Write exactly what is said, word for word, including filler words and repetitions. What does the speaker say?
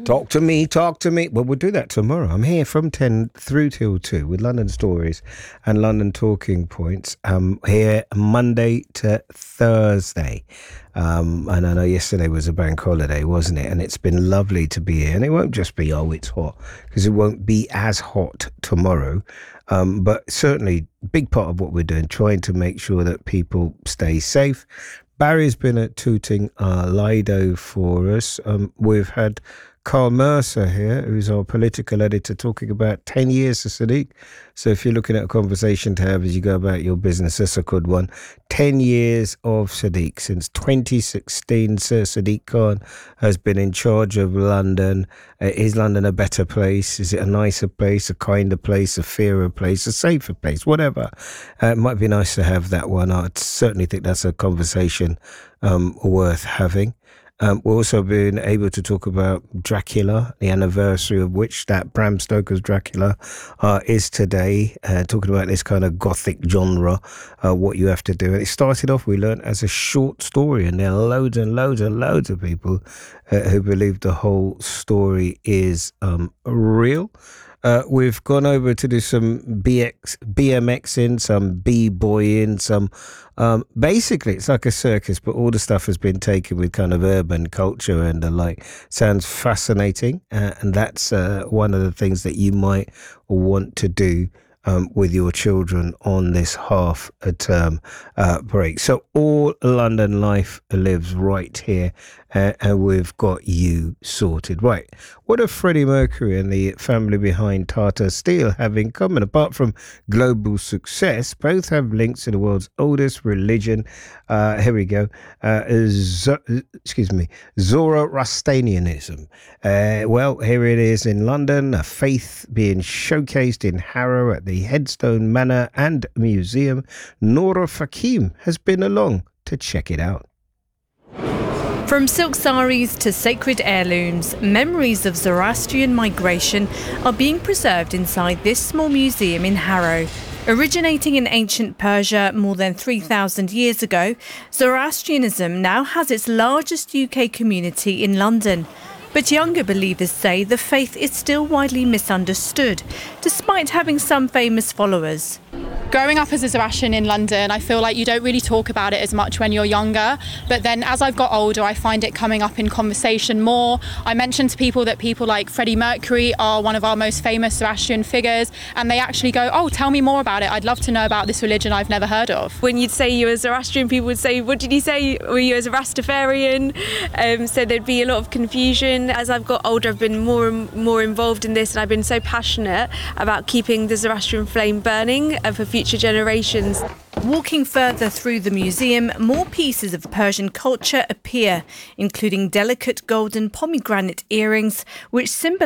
Talk to me, talk to me. Well, we'll do that tomorrow. I'm here from ten through till two with London Stories and London Talking Points. Um, here Monday to Thursday. Um, and I know yesterday was a bank holiday, wasn't it? And it's been lovely to be here. And it won't just be, oh, it's hot, because it won't be as hot tomorrow. Um, but certainly, big part of what we're doing, trying to make sure that people stay safe. Barry's been at Tooting uh, Lido for us. Um, we've had Carl Mercer here, who's our political editor, talking about ten years of Sadiq. So if you're looking at a conversation to have as you go about your business, that's a good one. ten years of Sadiq. Since twenty sixteen, Sir Sadiq Khan has been in charge of London. Uh, is London a better place? Is it a nicer place, a kinder place, a fairer place, a safer place, whatever? Uh, it might be nice to have that one. I certainly think that's a conversation um, worth having. Um, we've also been able to talk about Dracula, the anniversary of which that Bram Stoker's Dracula uh, is today, uh, talking about this kind of gothic genre, uh, what you have to do. And it started off, we learned, as a short story, and there are loads and loads and loads of people uh, who believe the whole story is um, real. Uh, we've gone over to do some B X, B M X in, some B-boy in, some... Um, basically, it's like a circus, but all the stuff has been taken with kind of urban culture and the like. Sounds fascinating, uh, and that's uh, one of the things that you might want to do um, with your children on this half-term uh, break. So all London life lives right here, uh, and we've got you sorted. Right, what do Freddie Mercury and the family behind Tata Steel have in common? Apart from global success, both have links to the world's oldest religion. Uh, here we go. Uh, Z- excuse me, Zoroastrianism. Uh, well, here it is in London, a faith being showcased in Harrow at the Headstone Manor and Museum. Nora Fakim has been along to check it out. From silk saris to sacred heirlooms, memories of Zoroastrian migration are being preserved inside this small museum in Harrow. Originating in ancient Persia more than three thousand years ago, Zoroastrianism now has its largest U K community in London. But younger believers say the faith is still widely misunderstood, despite having some famous followers. Growing up as a Zoroastrian in London, I feel like you don't really talk about it as much when you're younger. But then as I've got older, I find it coming up in conversation more. I mention to people that people like Freddie Mercury are one of our most famous Zoroastrian figures. And they actually go, oh, tell me more about it. I'd love to know about this religion I've never heard of. When you'd say you were Zoroastrian, people would say, what did you say? Were you a Rastafarian? Um, so there'd be a lot of confusion. As I've got older, I've been more and more involved in this. And I've been so passionate about keeping the Zoroastrian flame burning for future generations. Walking further through the museum, more pieces of Persian culture appear, including delicate golden pomegranate earrings, which symbolise